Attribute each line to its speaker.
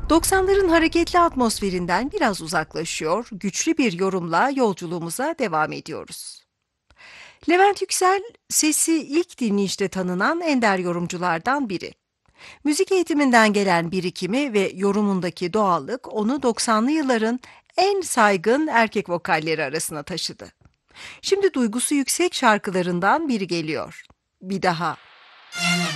Speaker 1: 90'ların hareketli atmosferinden biraz uzaklaşıyor, güçlü bir yorumla yolculuğumuza devam ediyoruz. Levent Yüksel, sesi ilk dinleyişte tanınan ender yorumculardan biri. Müzik eğitiminden gelen birikimi ve yorumundaki doğallık onu 90'lı yılların en saygın erkek vokalleri arasına taşıdı. Şimdi duygusu yüksek şarkılarından biri geliyor. Bir daha.